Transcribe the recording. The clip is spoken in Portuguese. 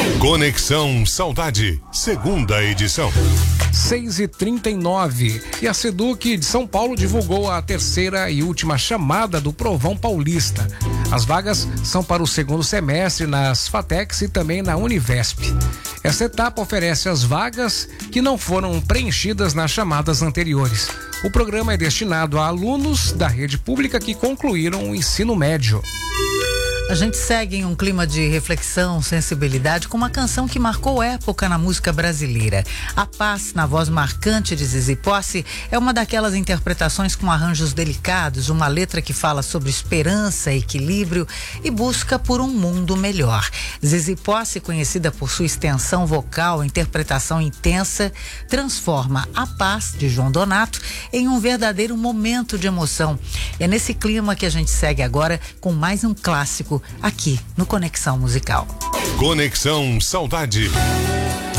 Conexão Saudade, segunda edição. 6h39 e a Seduc de São Paulo divulgou a terceira e última chamada do Provão Paulista. As vagas são para o segundo semestre nas FATECs e também na Univesp. Essa etapa oferece as vagas que não foram preenchidas nas chamadas anteriores. O programa é destinado a alunos da rede pública que concluíram o ensino médio. A gente segue em um clima de reflexão, sensibilidade, com uma canção que marcou época na música brasileira. A Paz, na voz marcante de Zizi Posse, é uma daquelas interpretações com arranjos delicados, uma letra que fala sobre esperança, equilíbrio e busca por um mundo melhor. Zizi Posse, conhecida por sua extensão vocal, interpretação intensa, transforma A Paz, de João Donato, em um verdadeiro momento de emoção. É nesse clima que a gente segue agora com mais um clássico aqui no Conexão Musical. Conexão Saudade.